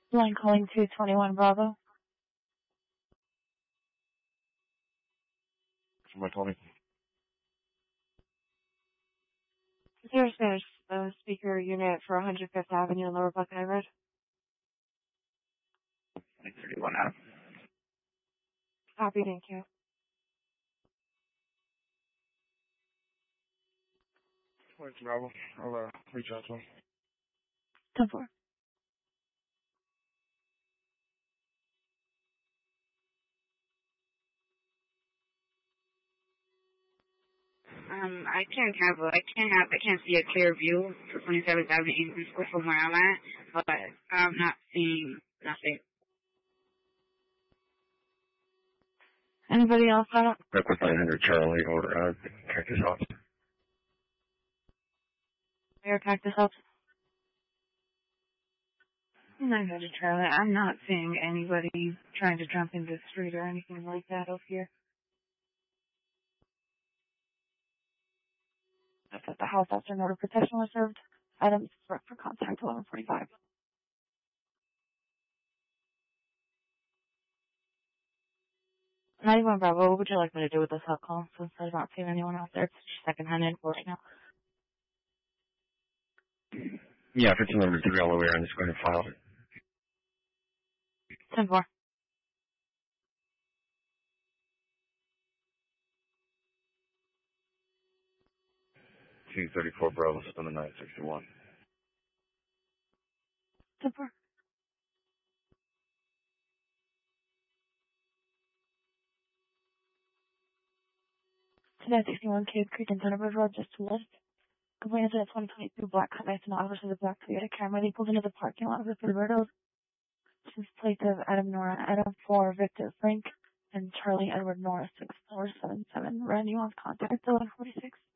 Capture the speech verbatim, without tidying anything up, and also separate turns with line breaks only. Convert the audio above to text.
Line calling two twenty-one Bravo.
Somebody call me.
Zero Spanish uh, speaker unit for one hundred fifth Avenue in Lower Buckeye Road.
thirty-one out.
Copy, thank you.
Where's Bravo? I'll uh, reach out to him.
ten four.
Um, I can't have, a, I can't have, I can't see a clear view for twenty-seventh Avenue Eastern School from where I'm at, but I'm not seeing nothing.
Anybody else out of
Liquid nine hundred Charlie, order, uh, Cactus House.
Mayor Cactus House? nine hundred Charlie. I'm not seeing anybody trying to jump into the street or anything like that up here. That's at the house after an order of protection was served. Items for, for contact eleven forty-five. ninety-one Bravo, what would you like me to do with this hot call since I'm not seeing anyone out there? It's just second-hand info right now.
Yeah, if it's number three all the way around, just go ahead and file it.
ten four.
two thirty-four Bravo, still the nine sixty-one.
ten four. nine sixty-one Cave Creek and Thunderbird Road, just to list. Complainant at twenty twenty-two Black Hyundai Sonata versus the Black Toyota Camry. They pulled into the parking lot of the Roberto's. This is plates of Adam Nora, Adam four, Victor Frank, and Charlie Edward Norris, six four seven seven. Randy wants contact eleven forty-six.